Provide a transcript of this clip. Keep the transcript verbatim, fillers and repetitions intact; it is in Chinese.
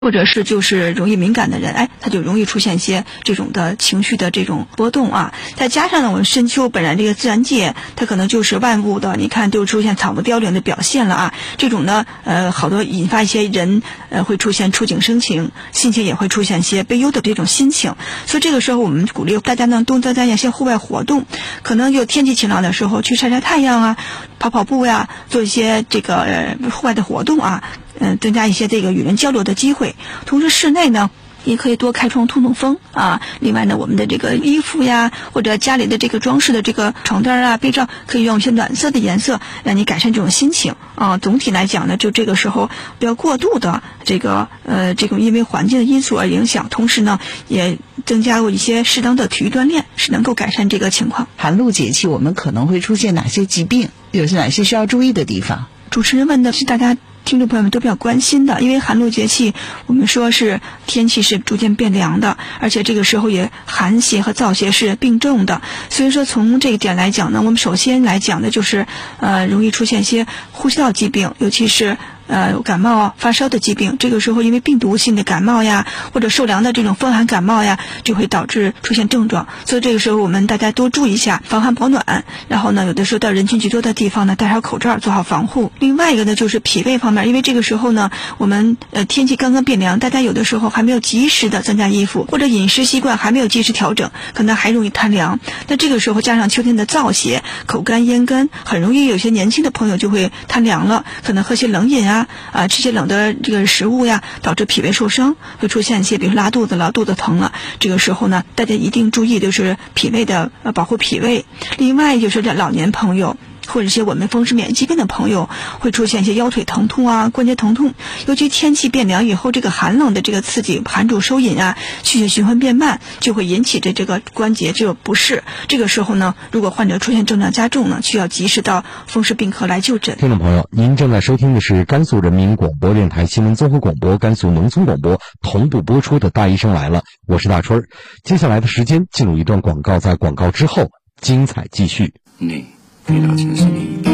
或者是就是容易敏感的人，哎，他就容易出现一些这种的情绪的这种波动啊。再加上呢，我们深秋本来这个自然界，它可能就是万物的，你看就出现草木凋零的表现了啊。这种呢，呃，好多引发一些人呃会出现触景生情，心情也会出现一些悲忧的这种心情。所以这个时候我们鼓励大家呢多增加一些户外活动，可能有天气晴朗的时候去晒晒太阳啊，跑跑步呀，做一些这个呃户外的活动啊。嗯，增加一些这个与人交流的机会。同时室内呢也可以多开窗通通风啊。另外呢，我们的这个衣服呀，或者家里的这个装饰的这个床单啊、被罩，可以用一些暖色的颜色，让你改善这种心情啊。总体来讲呢，就这个时候不要过度的这个呃这种因为环境的因素而影响，同时呢也增加过一些适当的体育锻炼，是能够改善这个情况。 寒露节气我们可能会出现哪些疾病？有哪些需要注意的地方？ 主持人问的是大家听众朋友们都比较关心的，因为寒露节气我们说是天气是逐渐变凉的，而且这个时候也寒邪和燥邪是并重的，所以说从这个点来讲呢，我们首先来讲的就是呃容易出现一些呼吸道疾病，尤其是呃感冒发烧的疾病。这个时候因为病毒性的感冒呀，或者受凉的这种风寒感冒呀，就会导致出现症状。所以这个时候我们大家多注意一下防寒保暖，然后呢有的时候到人群聚多的地方呢戴好口罩做好防护。另外一个呢就是脾胃方面，因为这个时候呢我们呃天气刚刚变凉，大家有的时候还没有及时的增加衣服，或者饮食习惯还没有及时调整，可能还容易贪凉。那这个时候加上秋天的燥邪，口干咽干，很容易有些年轻的朋友就会贪凉了，可能喝些冷饮啊啊吃些冷的这个食物呀，导致脾胃受伤，会出现一些比如拉肚子了、肚子疼了。这个时候呢大家一定注意就是脾胃的呃保护脾胃。另外就是老年朋友或者一些我们风湿免疫疾病的朋友会出现一些腰腿疼痛啊、关节疼痛，尤其天气变凉以后，这个寒冷的这个刺激，寒主收引啊，气血循环变慢，就会引起的这个关节就有不适。这个时候呢，如果患者出现症状加重呢，需要及时到风湿病科来就诊。 听众朋友，您正在收听的是甘肃人民广播电台新闻综合广播、甘肃农村广播同步播出的《大医生来了》，我是大春儿。接下来的时间进入一段广告，在广告之后精彩继续。 你可以了解心里